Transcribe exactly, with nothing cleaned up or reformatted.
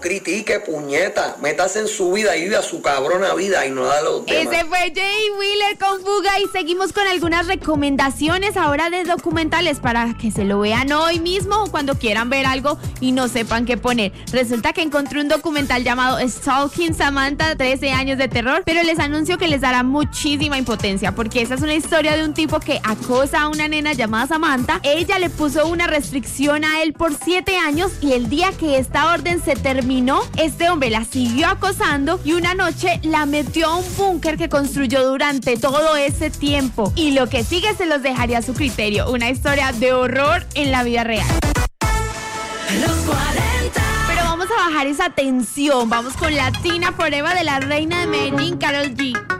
critique, puñeta. Métase en su vida y vive a su cabrona vida y no da a los demás. Ese fue Jay Wheeler con Fuga y seguimos con algunas recomendaciones ahora de documentales para que se lo vean hoy mismo o cuando quieran ver algo y no sepan qué poner. Resulta que encontré un documental llamado Stalking Samantha, trece años de terror, pero les anuncio que les dará muchísima impotencia porque esa es una historia de un tipo que acosa a una nena llamada Samantha. Ella le puso una restricción a él por siete años y el día que esta orden se terminó, este hombre la siguió acosando y una noche la metió a un búnker que construyó durante todo ese tiempo. Y lo que sigue se los dejaría a su criterio. Una historia de horror en la vida real. Los cuarenta. Pero vamos a bajar esa tensión. Vamos con Latina Forever de la reina de Medellín, Karol G.